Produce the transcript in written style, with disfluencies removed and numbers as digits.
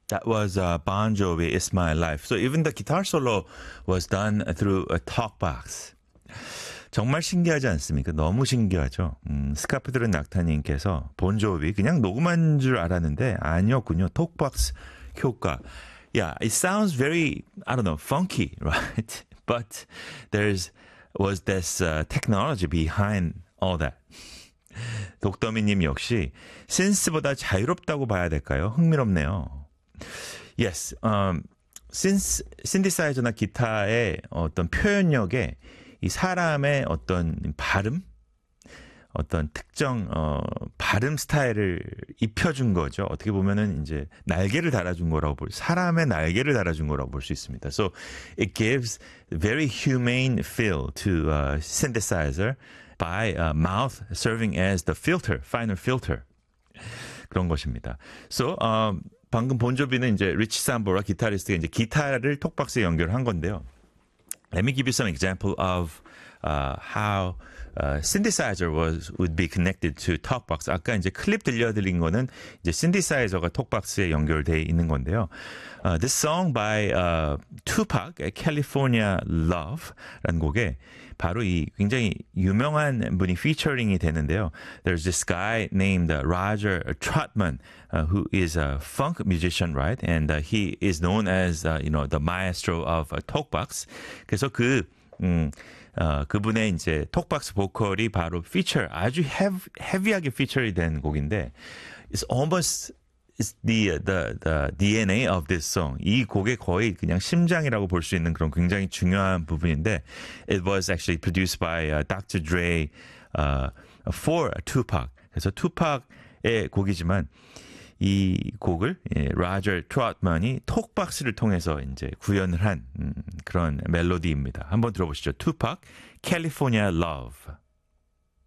That was Bon Jovi, It's My Life. So even the guitar solo was done through a talkbox. 정말 신기하지 않습니까? 너무 신기하죠. 스카프 들은 낙타님께서 본조비 그냥 녹음한 줄 알았는데 아니었군요. 톡박스 효과. Yeah, it sounds very, I don't know, funky, right? But was this technology behind all that. 독더미님 역시 신스보다 자유롭다고 봐야 될까요? 흥미롭네요. Yes, 신디사이저나 기타의 어떤 표현력에 이 사람의 어떤 발음, 어떤 특정 발음 스타일을 입혀준 거죠. 어떻게 보면은 이제 날개를 달아준 거라고 사람의 날개를 달아준 거라고 볼 수 있습니다. So it gives very humane feel to synthesizer by mouth serving as the filter, final filter. 그런 것입니다. So 방금 본조비는 이제 리치 삼보라 기타리스트가 이제 기타를 톡박스에 연결한 건데요. Let me give you some example of how synthesizer would be connected to talkbox. 아까 이제 클립 들려드린 거는 이제 synthesizer가 톡박스에 연결돼 있는 건데요. This song by Tupac, California Love라는 곡에 바로 이 굉장히 유명한 분이 featuring이 되는데요. There's this guy named Roger Troutman, who is a funk musician, right? And he is known as, the maestro of talkbox. 그래서 그분의 이제 톡박스 보컬이 바로 아주 헤비하게 피처리 된 곡인데, it's the DNA of this song. 이 곡의 거의 그냥 심장이라고 볼 수 있는 그런 굉장히 중요한 부분인데, it was actually produced by Dr. Dre for Tupac. 그래서 투팍의 곡이지만 이 곡을 로저 트롯만이 톡박스를 통해서 이제 구현을 한 그런 멜로디입니다. 한번 들어보시죠. 투팍, California Love.